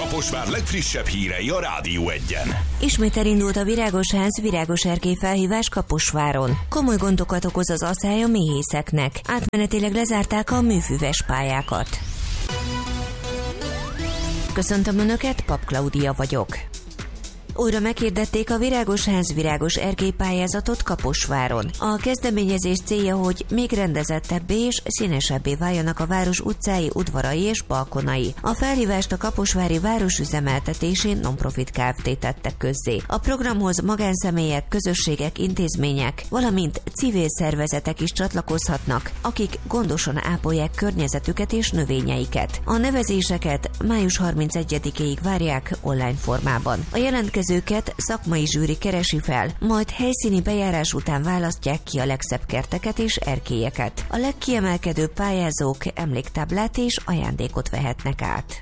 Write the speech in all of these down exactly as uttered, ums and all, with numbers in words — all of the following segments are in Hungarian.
Kaposvár legfrissebb hírei a Rádió Egyen. Ismét elindult a Virágos Ház Virágos Erkély felhívás Kaposváron. Komoly gondokat okoz az asszály a méhészeknek. Átmenetileg lezárták a műfüves pályákat. Köszöntöm Önöket, Pap Klaudia vagyok. Újra meghirdették a Virágos Ház Virágos Erkély pályázatot Kaposváron. A kezdeményezés célja, hogy még rendezettebbé és színesebbé váljanak a város utcái, udvarai és balkonai. A felhívást a kaposvári városüzemeltetésén non-profit Kft. Tettek közzé. A programhoz magánszemélyek, közösségek, intézmények, valamint civil szervezetek is csatlakozhatnak, akik gondosan ápolják környezetüket és növényeiket. A nevezéseket május harmincegyedikéig várják online formában. A jelentkező őket szakmai zsűri keresi fel, majd helyszíni bejárás után választják ki a legszebb kerteket és erkélyeket. A legkiemelkedőbb pályázók emléktáblát és ajándékot vehetnek át.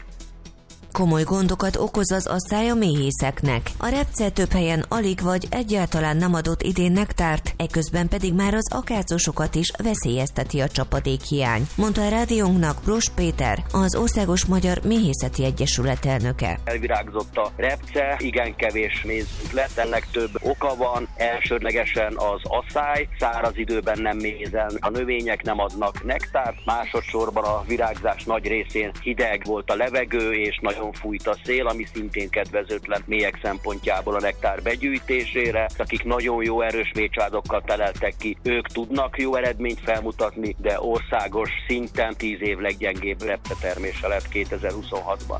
Komoly gondokat okoz az asszály a méhészeknek. A repce több helyen alig vagy egyáltalán nem adott idén nektárt, eközben pedig már az akácosokat is veszélyezteti a csapadékhiány, mondta a rádiónknak Bros Péter, az Országos Magyar Méhészeti Egyesület elnöke. Elvirágzott a repce, igen kevés mézünk lett, ennek több oka van, elsődlegesen az asszály, száraz időben nem mézen, a növények nem adnak nektárt, másodszorban a virágzás nagy részén hideg volt a levegő, és nagyon fújt a szél, ami szintén kedvezőtlen méhek szempontjából a nektár begyűjtésére. Akik nagyon jó erős méhcsaládokkal teleltek ki, ők tudnak jó eredményt felmutatni, de országos szinten tíz év leggyengébb repcetermése lett kétezer-huszonhatban.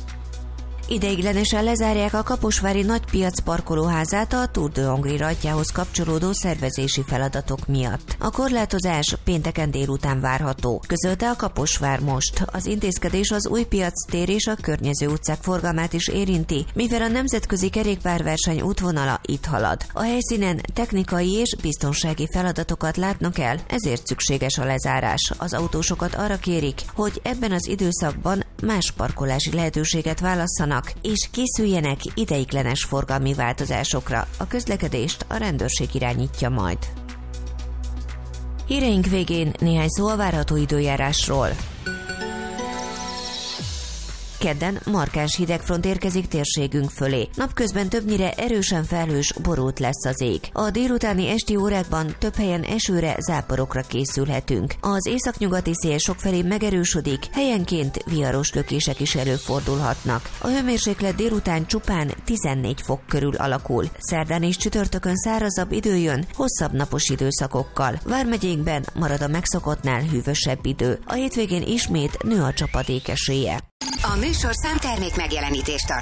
Ideiglenesen lezárják a kaposvári nagypiac parkolóházát a Tour de Hongrie rajtjához kapcsolódó szervezési feladatok miatt. A korlátozás pénteken délután várható, közölte a Kaposvár Most. Az intézkedés az Újpiac tér és a környező utcák forgalmát is érinti, mivel a nemzetközi kerékpárverseny útvonala itt halad. A helyszínen technikai és biztonsági feladatokat látnak el, ezért szükséges a lezárás. Az autósokat arra kérik, hogy ebben az időszakban más parkolási lehetőséget válasszanak, és készüljenek ideiglenes forgalmi változásokra. A közlekedést a rendőrség irányítja majd. Híreink végén néhány szó a várható időjárásról. Kedden markáns hidegfront érkezik térségünk fölé. Napközben többnyire erősen felhős, borult lesz az ég. A délutáni esti órákban több helyen esőre, záporokra készülhetünk. Az északnyugati szél sokfelé megerősödik, helyenként viharos lökések is előfordulhatnak. A hőmérséklet délután csupán tizennégy fok körül alakul. Szerdán és csütörtökön szárazabb idő jön, hosszabb napos időszakokkal. Vármegyénkben marad a megszokottnál hűvösebb idő. A hétvégén ismét nő a csapadék esélye. A műsorszám termék megjelenítést tart.